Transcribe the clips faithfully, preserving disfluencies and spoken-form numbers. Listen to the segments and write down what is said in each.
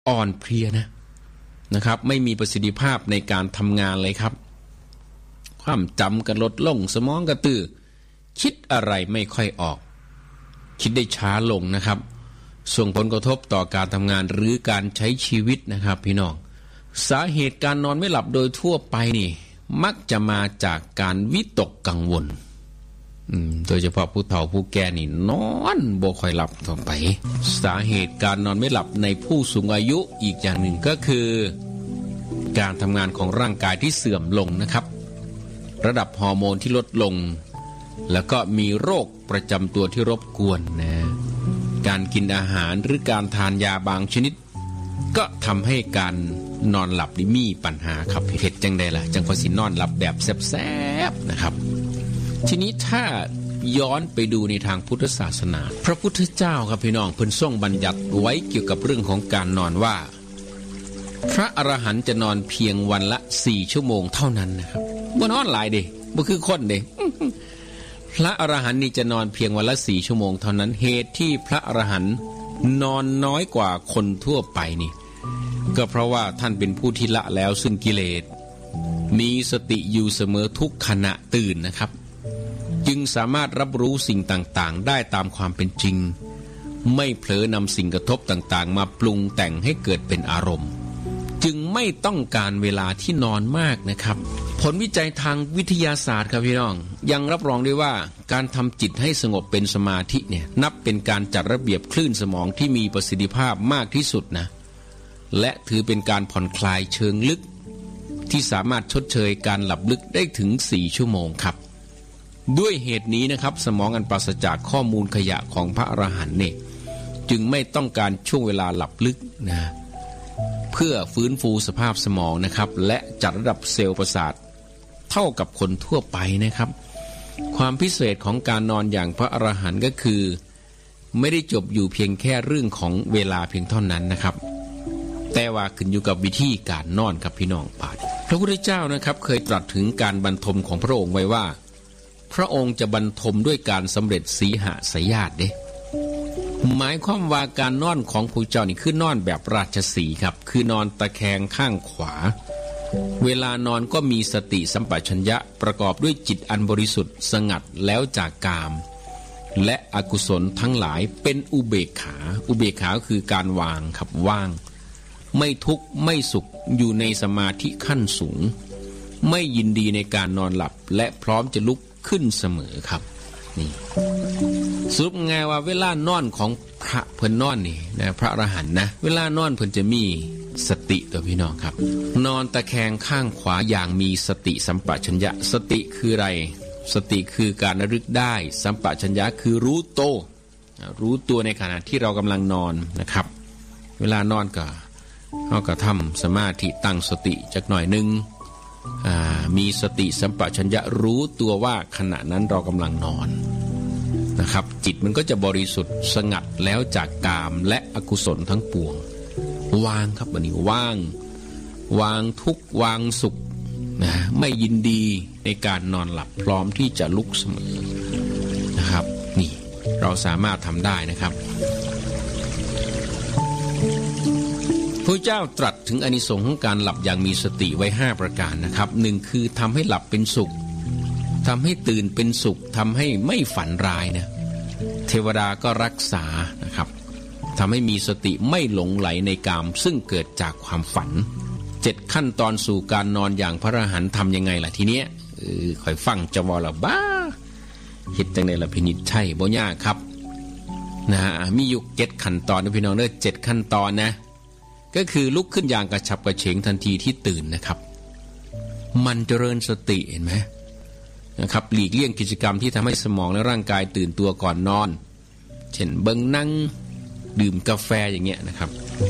อ่อนเพลียนะนะครับไม่มีประสิทธิภาพในการทำงานเลยครับความจำก็ลดลงสมองกระตือคิดอะไรไม่ค่อยออกคิดได้ช้าลงนะครับส่งผลกระทบต่อการทำงานหรือการใช้ชีวิตนะครับพี่น้องสาเหตุการนอนไม่หลับโดยทั่วไปนี่มักจะมาจากการวิตกกังวลโดยเฉพาะผู้เฒ่าผู้แก่นี่นอนบ่ค่อยหลับต่อไปสาเหตุการนอนไม่หลับในผู้สูงอายุอีกอย่างหนึ่งก็คือการทำงานของร่างกายที่เสื่อมลงนะครับระดับฮอร์โมนที่ลดลงแล้วก็มีโรคประจำตัวที่รบกวนนะการกินอาหารหรือการทานยาบางชนิดก็ทำให้การนอนหลับนี่มีปัญหาครับเหตุจังใดล่ะจังพอสินอนหลับแบบแซ่บๆนะครับทีนี้ถ้าย้อนไปดูในทางพุทธศาสนาพระพุทธเจ้าครับพี่น้องเพิ่นทรงบัญญัติไว้เกี่ยวกับเรื่องของการนอนว่าพระอรหันต์จะนอนเพียงวันละสี่ชั่วโมงเท่านั้นนะครับบ่นอนหลายเด้บ่คือคนเด้ พระอรหันต์นี่จะนอนเพียงวันละสี่ชั่วโมงเท่านั้นเหตุที่พระอรหันต์นอนน้อยกว่าคนทั่วไปนี่ก็เพราะว่าท่านเป็นผู้ที่ละแล้วซึ่งกิเลสมีสติอยู่เสมอทุกขณะตื่นนะครับจึงสามารถรับรู้สิ่งต่างๆได้ตามความเป็นจริงไม่เผลอนำสิ่งกระทบต่างๆมาปรุงแต่งให้เกิดเป็นอารมณ์จึงไม่ต้องการเวลาที่นอนมากนะครับผลวิจัยทางวิทยาศาสตร์ครับพี่น้องยังรับรองได้ว่าการทำจิตให้สงบเป็นสมาธิเนี่ยนับเป็นการจัดระเบียบคลื่นสมองที่มีประสิทธิภาพมากที่สุดนะและถือเป็นการผ่อนคลายเชิงลึกที่สามารถชดเชยการหลับลึกได้ถึงสี่ชั่วโมงครับด้วยเหตุนี้นะครับสมองอันปราศจากข้อมูลขยะของพระอรหันต์เนี่ยจึงไม่ต้องการช่วงเวลาหลับลึกนะเพื่อฟื้นฟูสภาพสมองนะครับและจัดระดับเซลล์ประสาทเท่ากับคนทั่วไปนะครับความพิเศษของการนอนอย่างพระอรหันต์ก็คือไม่ได้จบอยู่เพียงแค่เรื่องของเวลาเพียงเท่านั้นนะครับแต่ว่าขึ้นอยู่กับวิธีการนอนครับพี่น้องปาดพระพุทธเจ้านะครับเคยตรัสถึงการบรรทมของพระองค์ไว้ว่าพระองค์จะบรรทมด้วยการสำเร็จสีหสยาสเด้หมายความว่าการนอนของพระเจ้านี่คือนอนแบบราชสีห์ครับคือนอนตะแคงข้างขวาเวลานอนก็มีสติสัมปชัญญะประกอบด้วยจิตอันบริสุทธิ์สงัดแล้วจากกามและอกุศลทั้งหลายเป็นอุเบกขาอุเบกขาคือการวางครับว่างไม่ทุกข์ไม่สุขอยู่ในสมาธิขั้นสูงไม่ยินดีในการนอนหลับและพร้อมจะลุกขึ้นเสมอครับนี่สรุปไงว่าเวลานอนของพระเพิ่นนอนนี่นะพระอรหันต์นะเวลานอนเพิ่นจะมีสติตัวพี่น้องครับนอนตะแคงข้างขวาอย่างมีสติสัมปชัญญะสติคืออะไรสติคือการระลึกได้สัมปชัญญะคือรู้โตรู้ตัวในขณะที่เรากำลังนอนนะครับเวลานอนก็เราก็ทำสมาธิตั้งสติจักหน่อยนึงมีสติสัมปชัญญะรู้ตัวว่าขณะนั้นเรากำลังนอนนะครับจิตมันก็จะบริสุทธิ์สงัดแล้วจากกามและอกุศลทั้งปวงวางครับวันนี้ว่างวางทุกข์วางสุขนะไม่ยินดีในการนอนหลับพร้อมที่จะลุกเสมอนะครับนี่เราสามารถทำได้นะครับพระเจ้าตรัสถึงอานิสงส์ของการหลับอย่างมีสติไว้ห้าประการนะครับหนึ่งคือทำให้หลับเป็นสุขทำให้ตื่นเป็นสุขทำให้ไม่ฝันร้ายนะเทวดาก็รักษานะครับทำให้มีสติไม่หลงไหลในกามซึ่งเกิดจากความฝันเจ็ดขั้นตอนสู่การนอนอย่างพระอรหันต์ทำยังไงล่ะทีเนี้ยเออคอยฟังจะว่าละบ้าเฮ็ดจังได๋ล่ะพินิจใช่บ่ยากครับนะฮะมีอยู่เจ็ดขั้นตอนนะพี่น้องเด้อเจ็ดขั้นตอนนะก็คือลุกขึ้นอย่างกระฉับกระเฉงทันทีที่ตื่นนะครับมันเจริญสติเห็นไหมนะครับหลีกเลี่ยงกิจกรรมที่ทำให้สมองและร่างกายตื่นตัวก่อนนอนเช่นเบิ่งหนังดื่มกาแฟอย่างเงี้ยนะครับ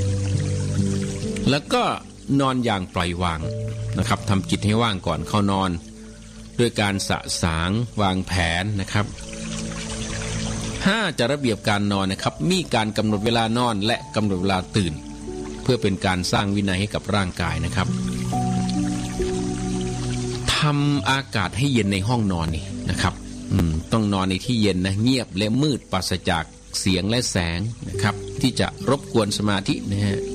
แล้วก็นอนอย่างปล่อยวางนะครับทำจิตให้ว่างก่อนเข้านอนด้วยการสะสางวางแผนนะครับห้าจะระเบียบการนอนนะครับมีการกำหนดเวลานอนและกำหนดเวลาตื่นเพื่อเป็นการสร้างวินัยให้กับร่างกายนะครับทำอากาศให้เย็นในห้องนอนนี่นะครับต้องนอนในที่เย็นนะเงียบและมืดปราศจากเสียงและแสงนะครับที่จะรบกวนสมาธินะฮะ